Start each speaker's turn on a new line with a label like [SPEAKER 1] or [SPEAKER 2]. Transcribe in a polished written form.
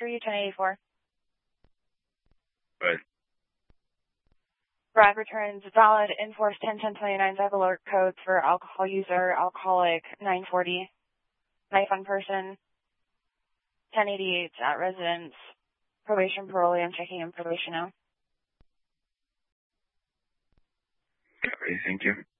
[SPEAKER 1] after you, 1084.
[SPEAKER 2] Right.
[SPEAKER 1] Brad returns valid enforced 10-1029 type alert code for alcohol user, alcoholic, 940. Knife on person, 1088 at residence. Probation parolee, I'm checking in probation now.
[SPEAKER 2] Copy, thank you.